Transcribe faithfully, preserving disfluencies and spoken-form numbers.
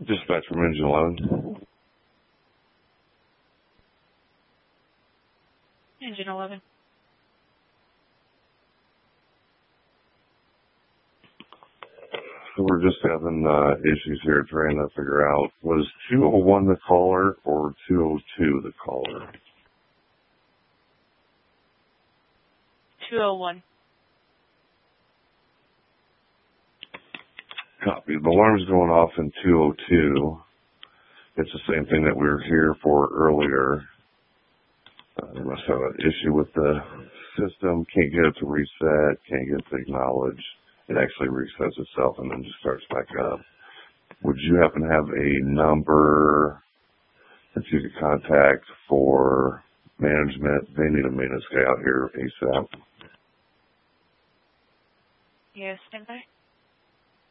Dispatch from Engine eleven. Engine eleven. So we're just having uh, issues here trying to figure out, was two oh one the caller or two oh two the caller? two oh one. Copy. The alarm's going off in two oh two. It's the same thing that we were here for earlier. Uh, they must have an issue with the system. Can't get it to reset. Can't get it to acknowledge. It actually resets itself and then just starts back up. Would you happen to have a number that you could contact for management? They need a maintenance guy out here ASAP. Yes, stand by.